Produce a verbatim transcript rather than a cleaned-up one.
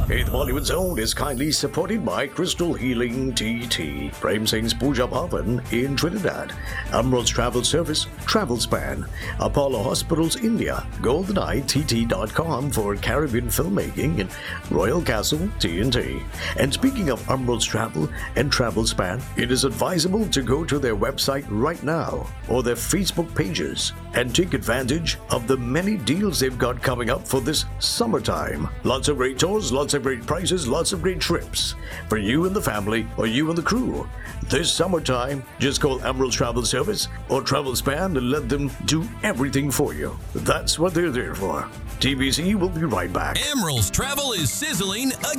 eighth Bollywood Zone is kindly supported by Crystal Healing T T, Prem Singh's Puja Bhavan in Trinidad, Emerald's Travel Service, Travel Span, Apollo Hospitals India, GoldenEye T T dot com for Caribbean filmmaking, and Royal Castle T N T. And speaking of Emerald's Travel and Travel Span, it is advisable to go to their website right now or their Facebook pages and take advantage of the many deals they've got coming up for this summertime. Lots of great tours, lots of great prices, lots of great trips for you and the family or you and the crew. This summertime, just call Emerald Travel Service or Travel Span and let them do everything for you. That's what they're there for. T B C will be right back. Emerald's Travel is sizzling again.